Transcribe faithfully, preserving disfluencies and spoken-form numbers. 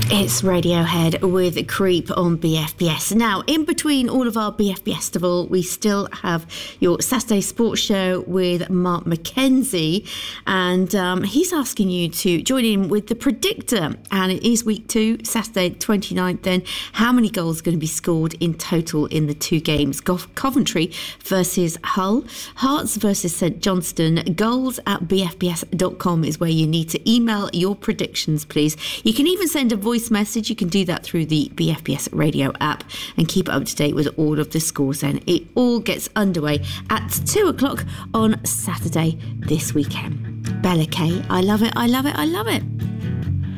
It's Radiohead with Creep on B F B S. Now, in between all of our B F B Festival, we still have your Saturday Sports Show with Mark McKenzie, and um, he's asking you to join in with the Predictor. And it is week two, Saturday twenty-ninth then. How many goals are going to be scored in total in the two games? Go- Coventry versus Hull, Hearts versus St Johnstone. Goals at b f b s dot com is where you need to email your predictions, please. You can even send a voice message. You can do that through the B F B S radio app and keep up to date with all of the scores then. It all gets underway at two o'clock on Saturday this weekend. Bella Kay, I love it, I love it, I love it.